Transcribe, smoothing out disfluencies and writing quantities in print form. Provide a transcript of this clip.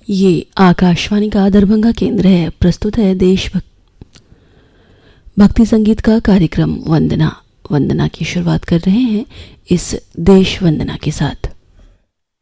ये आकाशवाणी का दरभंगा केंद्र है। प्रस्तुत है भक्ति संगीत का कार्यक्रम वंदना। वंदना की शुरुआत कर रहे हैं इस देश वंदना के साथ।